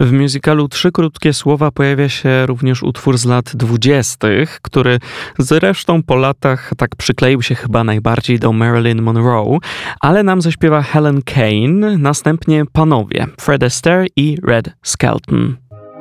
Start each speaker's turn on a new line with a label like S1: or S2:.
S1: W musicalu Trzy krótkie słowa pojawia się również utwór z lat 20., który zresztą po latach tak przykleił się chyba najbardziej do Marilyn Monroe, ale nam zaśpiewa Helen Kane, następnie panowie Fred Astaire i Red Skelton.